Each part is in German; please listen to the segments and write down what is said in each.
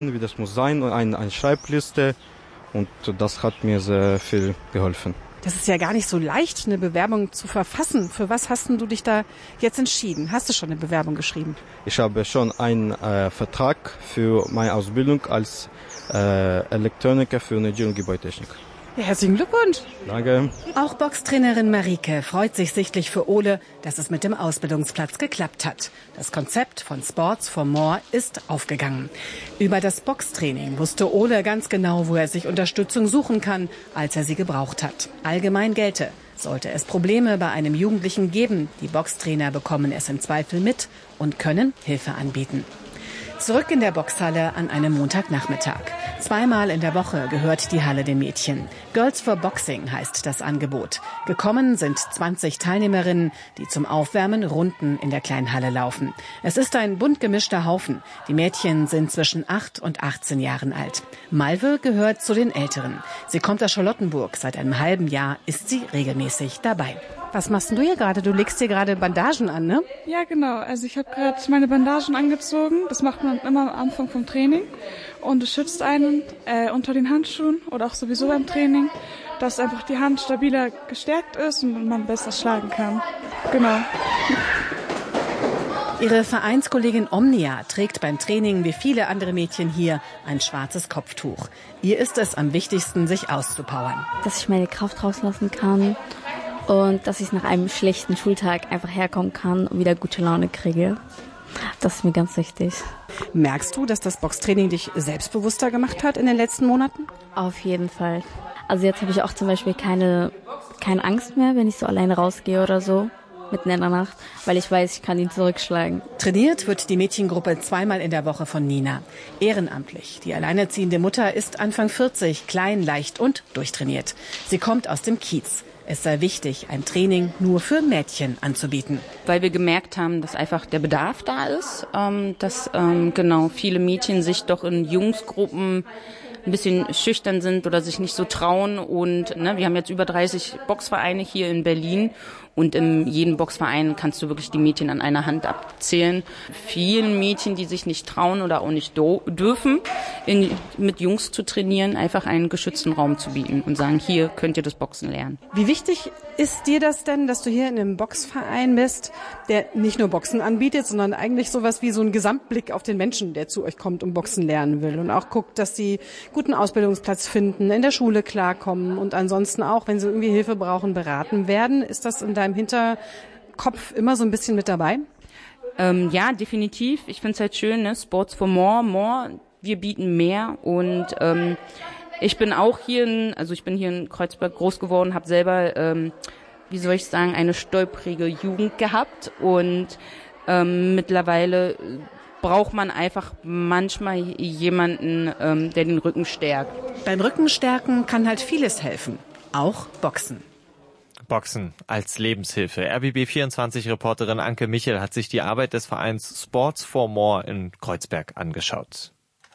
Wie das muss sein, eine Schreibliste, und das hat mir sehr viel geholfen. Das ist ja gar nicht so leicht, eine Bewerbung zu verfassen. Für was hast du dich da jetzt entschieden? Hast du schon eine Bewerbung geschrieben? Ich habe schon einen Vertrag für meine Ausbildung als Elektroniker für Energie- und Gebäudetechnik. Ja, herzlichen Glückwunsch. Danke. Auch Boxtrainerin Marike freut sich sichtlich für Ole, dass es mit dem Ausbildungsplatz geklappt hat. Das Konzept von Sports for More ist aufgegangen. Über das Boxtraining wusste Ole ganz genau, wo er sich Unterstützung suchen kann, als er sie gebraucht hat. Allgemein gelte: Sollte es Probleme bei einem Jugendlichen geben, die Boxtrainer bekommen es im Zweifel mit und können Hilfe anbieten. Zurück in der Boxhalle an einem Montagnachmittag. 2-mal in der Woche gehört die Halle den Mädchen. Girls for Boxing heißt das Angebot. Gekommen sind 20 Teilnehmerinnen, die zum Aufwärmen Runden in der kleinen Halle laufen. Es ist ein bunt gemischter Haufen. Die Mädchen sind zwischen 8 und 18 Jahren alt. Malve gehört zu den Älteren. Sie kommt aus Charlottenburg. Seit einem halben Jahr ist sie regelmäßig dabei. Was machst du hier gerade? Du legst dir gerade Bandagen an, ne? Ja, genau. Also ich habe gerade meine Bandagen angezogen. Das macht man immer am Anfang vom Training. Und es schützt einen unter den Handschuhen oder auch sowieso beim Training, dass einfach die Hand stabiler gestärkt ist und man besser schlagen kann. Genau. Ihre Vereinskollegin Omnia trägt beim Training wie viele andere Mädchen hier ein schwarzes Kopftuch. Ihr ist es am wichtigsten, sich auszupowern. Dass ich meine Kraft rauslassen kann und dass ich nach einem schlechten Schultag einfach herkommen kann und wieder gute Laune kriege. Das ist mir ganz wichtig. Merkst du, dass das Boxtraining dich selbstbewusster gemacht hat in den letzten Monaten? Auf jeden Fall. Also jetzt habe ich auch zum Beispiel keine Angst mehr, wenn ich so alleine rausgehe oder so, mitten in der Nacht, weil ich weiß, ich kann ihn zurückschlagen. Trainiert wird die Mädchengruppe 2-mal in der Woche von Nina. Ehrenamtlich. Die alleinerziehende Mutter ist Anfang 40, klein, leicht und durchtrainiert. Sie kommt aus dem Kiez. Es sei wichtig, ein Training nur für Mädchen anzubieten. Weil wir gemerkt haben, dass einfach der Bedarf da ist, dass viele Mädchen sich doch in Jungsgruppen ein bisschen schüchtern sind oder sich nicht so trauen. Und wir haben jetzt über 30 Boxvereine hier in Berlin. Und in jedem Boxverein kannst du wirklich die Mädchen an einer Hand abzählen. Vielen Mädchen, die sich nicht trauen oder auch nicht dürfen, mit Jungs zu trainieren, einfach einen geschützten Raum zu bieten und sagen, hier könnt ihr das Boxen lernen. Wie wichtig ist dir das denn, dass du hier in einem Boxverein bist, der nicht nur Boxen anbietet, sondern eigentlich sowas wie so einen Gesamtblick auf den Menschen, der zu euch kommt und Boxen lernen will, und auch guckt, dass sie guten Ausbildungsplatz finden, in der Schule klarkommen und ansonsten auch, wenn sie irgendwie Hilfe brauchen, beraten werden? Ist das in deinem Hinterkopf immer so ein bisschen mit dabei? Ja, definitiv. Ich finde es halt schön, ne? Sports for more. Wir bieten mehr und ich bin auch hier in Kreuzberg groß geworden, habe selber, eine stolprige Jugend gehabt und mittlerweile braucht man einfach manchmal jemanden, der den Rücken stärkt. Beim Rückenstärken kann halt vieles helfen, auch Boxen. Boxen als Lebenshilfe. RBB24-Reporterin Anke Michel hat sich die Arbeit des Vereins Sports for More in Kreuzberg angeschaut.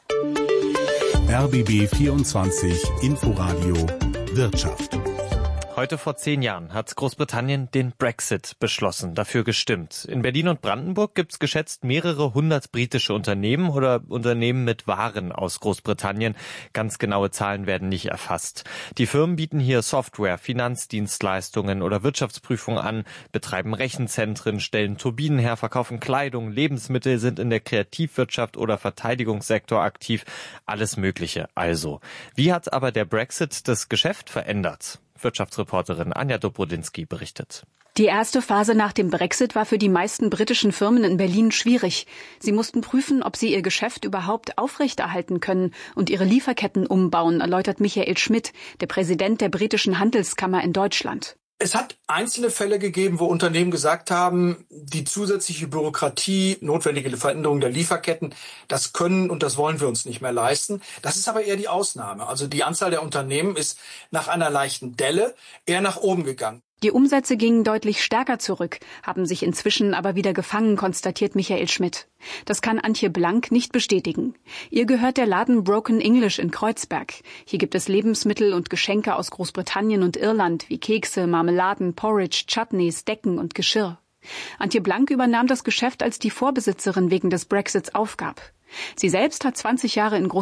RBB24 Inforadio Wirtschaft. Heute vor 10 Jahren hat Großbritannien den Brexit beschlossen, dafür gestimmt. In Berlin und Brandenburg gibt's geschätzt mehrere 100 britische Unternehmen oder Unternehmen mit Waren aus Großbritannien. Ganz genaue Zahlen werden nicht erfasst. Die Firmen bieten hier Software, Finanzdienstleistungen oder Wirtschaftsprüfungen an, betreiben Rechenzentren, stellen Turbinen her, verkaufen Kleidung, Lebensmittel, sind in der Kreativwirtschaft oder Verteidigungssektor aktiv. Alles Mögliche also. Wie hat aber der Brexit das Geschäft verändert? Wirtschaftsreporterin Anja Dobrodinsky berichtet. Die erste Phase nach dem Brexit war für die meisten britischen Firmen in Berlin schwierig. Sie mussten prüfen, ob sie ihr Geschäft überhaupt aufrechterhalten können und ihre Lieferketten umbauen, erläutert Michael Schmidt, der Präsident der britischen Handelskammer in Deutschland. Es hat einzelne Fälle gegeben, wo Unternehmen gesagt haben, die zusätzliche Bürokratie, notwendige Veränderung der Lieferketten, das können und das wollen wir uns nicht mehr leisten. Das ist aber eher die Ausnahme. Also die Anzahl der Unternehmen ist nach einer leichten Delle eher nach oben gegangen. Die Umsätze gingen deutlich stärker zurück, haben sich inzwischen aber wieder gefangen, konstatiert Michael Schmidt. Das kann Antje Blank nicht bestätigen. Ihr gehört der Laden Broken English in Kreuzberg. Hier gibt es Lebensmittel und Geschenke aus Großbritannien und Irland wie Kekse, Marmeladen, Porridge, Chutneys, Decken und Geschirr. Antje Blank übernahm das Geschäft, als die Vorbesitzerin wegen des Brexits aufgab. Sie selbst hat 20 Jahre in